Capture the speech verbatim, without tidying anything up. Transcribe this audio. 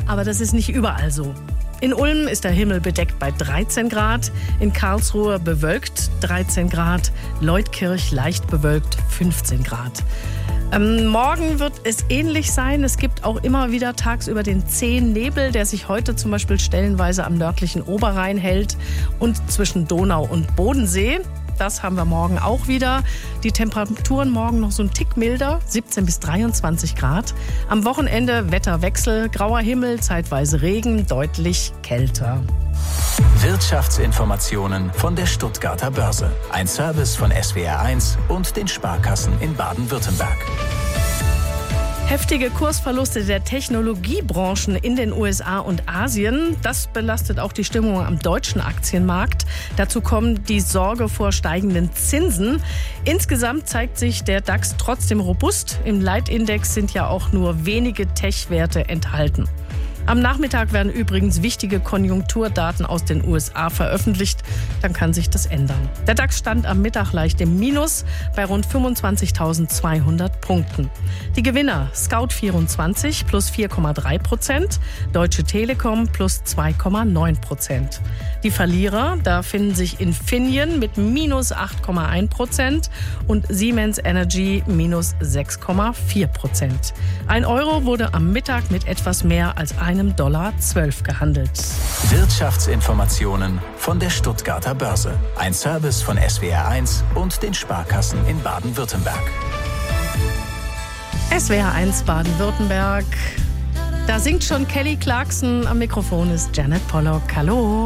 aber das ist nicht überall so. In Ulm ist der Himmel bedeckt bei dreizehn Grad, in Karlsruhe bewölkt dreizehn Grad, Leutkirch leicht bewölkt fünfzehn Grad. Ähm, morgen wird es ähnlich sein. Es gibt auch immer wieder tagsüber den zähen Nebel, der sich heute zum Beispiel stellenweise am nördlichen Oberrhein hält und zwischen Donau und Bodensee. Das haben wir morgen auch wieder. Die Temperaturen morgen noch so ein Tick milder, siebzehn bis dreiundzwanzig Grad. Am Wochenende Wetterwechsel, grauer Himmel, zeitweise Regen, deutlich kälter. Wirtschaftsinformationen von der Stuttgarter Börse. Ein Service von S W R eins und den Sparkassen in Baden-Württemberg. Heftige Kursverluste der Technologiebranchen in den U S A und Asien, das belastet auch die Stimmung am deutschen Aktienmarkt. Dazu kommt die Sorge vor steigenden Zinsen. Insgesamt zeigt sich der DAX trotzdem robust. Im Leitindex sind ja auch nur wenige Tech-Werte enthalten. Am Nachmittag werden übrigens wichtige Konjunkturdaten aus den U S A veröffentlicht. Dann kann sich das ändern. Der DAX stand am Mittag leicht im Minus bei rund fünfundzwanzigtausendzweihundert Punkten. Die Gewinner Scout vierundzwanzig plus vier Komma drei Prozent, Deutsche Telekom plus zwei Komma neun Prozent. Die Verlierer, da finden sich Infineon mit minus acht Komma eins Prozent und Siemens Energy minus sechs Komma vier Prozent. Ein Euro wurde am Mittag mit etwas mehr als einem Dollar zwölf gehandelt. Wirtschaftsinformationen von der Stuttgarter Börse. Ein Service von S W R eins und den Sparkassen in Baden-Württemberg. S W R eins Baden-Württemberg. Da singt schon Kelly Clarkson. Am Mikrofon ist Janet Pollock. Hallo.